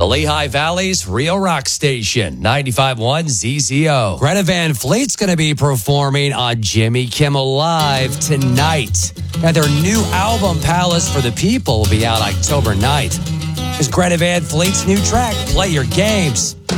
The Lehigh Valley's Real Rock Station, 95.1 ZZO. Greta Van Fleet's going to be performing on Jimmy Kimmel Live tonight. Now, their new album, Palace for the People, will be out October 9th. Is Greta Van Fleet's new track, Play Your Games.